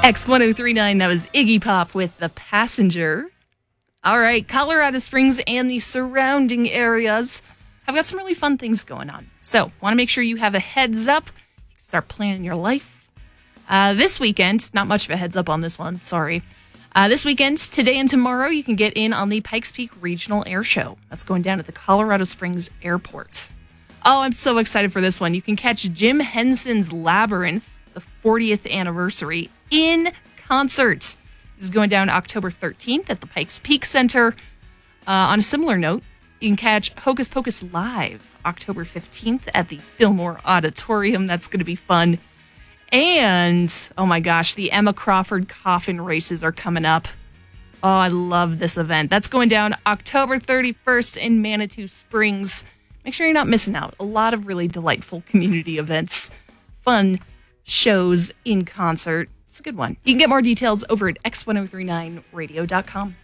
X1039, that was Iggy Pop with The Passenger. All right, Colorado Springs and the surrounding areas have got some really fun things going on. So, want to make sure you have a heads up. You can start planning your life. This weekend, not much of a heads up on this one, sorry. This weekend, today and tomorrow, you can get in on the Pikes Peak Regional Air Show. That's going down at the Colorado Springs Airport. Oh, I'm so excited for this one. You can catch Jim Henson's Labyrinth, the 40th anniversary, in concert. This is going down October 13th at the Pikes Peak Center. On a similar note, you can catch Hocus Pocus Live October 15th at the Fillmore Auditorium. That's going to be fun. And, oh my gosh, the Emma Crawford Coffin Races are coming up. Oh, I love this event. That's going down October 31st in Manitou Springs. Make sure you're not missing out. A lot of really delightful community events, fun shows in concert. It's a good one. You can get more details over at x1039radio.com.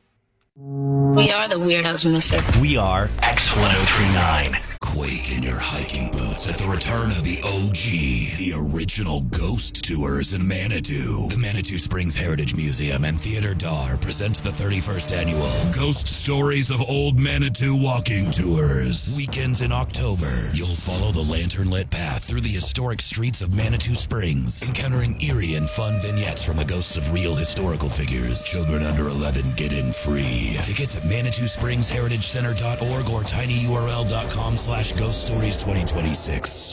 We are the weirdos, mister. We are X1039. Quake in your hiking boots at the return of the OG, the original ghost tours in Manitou. The Manitou Springs Heritage Museum and Theater Dar present the 31st annual Ghost Stories of Old Manitou walking tours. Weekends in October, you'll follow the lantern-lit path through the historic streets of Manitou Springs, encountering eerie and fun vignettes from the ghosts of real historical figures. Children under 11 get in free. Tickets at ManitouSpringsHeritageCenter.org or tinyurl.com/Ghost Stories 2026.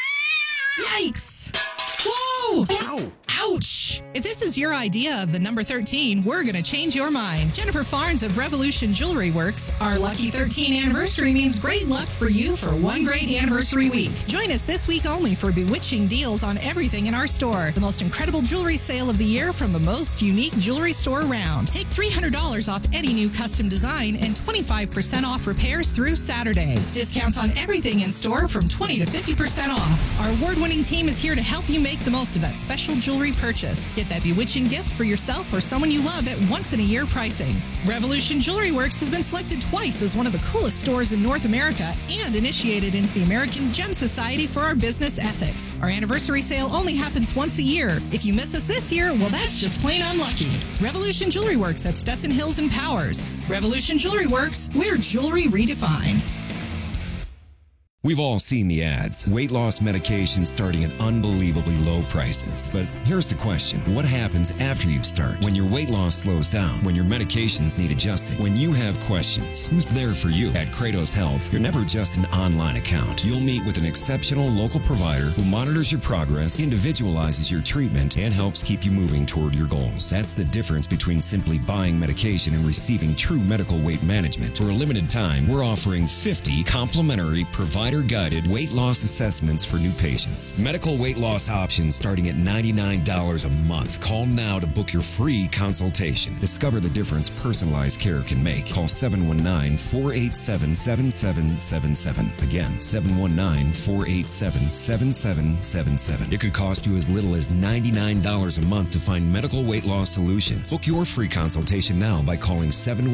Yikes! Whoa! Ow! Ouch! If this is your idea of the number 13, we're going to change your mind. Jennifer Farnes of Revolution Jewelry Works. Our lucky 13 anniversary means great luck for you for one great anniversary week. Join us this week only for bewitching deals on everything in our store. The most incredible jewelry sale of the year from the most unique jewelry store around. Take $300 off any new custom design and 25% off repairs through Saturday. Discounts on everything in store from 20 to 50% off. Our award-winning team is here to help you make the most of that special jewelry purchase. Get that bewitching gift for yourself or someone you love at once-in-a-year pricing. Revolution Jewelry Works has been selected twice as one of the coolest stores in North America and initiated into the American Gem Society for our business ethics. Our anniversary sale only happens once a year. If you miss us this year, well, that's just plain unlucky. Revolution Jewelry Works at Stetson Hills and Powers. Revolution Jewelry Works, we're jewelry redefined. We've all seen the ads. Weight loss medication starting at unbelievably low prices. But here's the question. What happens after you start? When your weight loss slows down? When your medications need adjusting? When you have questions? Who's there for you? At Kratos Health, you're never just an online account. You'll meet with an exceptional local provider who monitors your progress, individualizes your treatment, and helps keep you moving toward your goals. That's the difference between simply buying medication and receiving true medical weight management. For a limited time, we're offering 50 complimentary provider-guided weight loss assessments for new patients. Medical weight loss options starting at $99 a month. Call now to book your free consultation. Discover the difference personalized care can make. Call 719-487-7777. Again, 719-487-7777. It could cost you as little as $99 a month to find medical weight loss solutions. Book your free consultation now by calling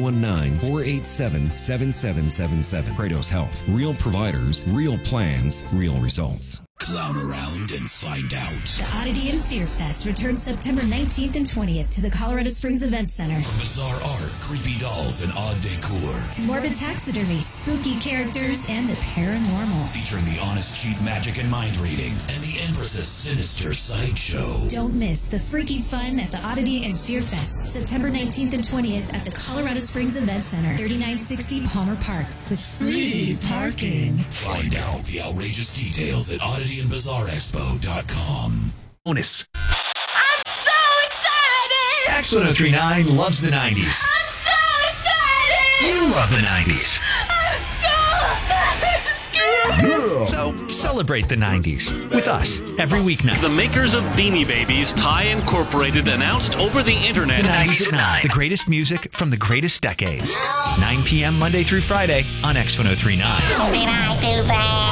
719-487-7777. Kratos Health. Real providers, real plans, real results. Clown around and find out. The Oddity and Fear Fest returns September 19th and 20th to the Colorado Springs Event Center. From bizarre art, creepy dolls, and odd decor, to morbid taxidermy, spooky characters, and the paranormal. featuring the honest cheat magic and mind reading, and the Empress's sinister sideshow. Don't miss the freaky fun at the Oddity and Fear Fest, September 19th and 20th at the Colorado Springs Event Center, 3960 Palmer Park, with free parking. Find out the outrageous details at oddityandbizarreexpo.com. Bonus. I'm so excited! X1039 loves the 90s. I'm so excited! You love the 90s. I'm so scared! So celebrate the 90s with us every weeknight. The makers of Beanie Babies, Ty Incorporated, announced over the internet. The 90s at 9. The greatest music from the greatest decades. 9 p.m. Monday through Friday on X1039. Did I do that?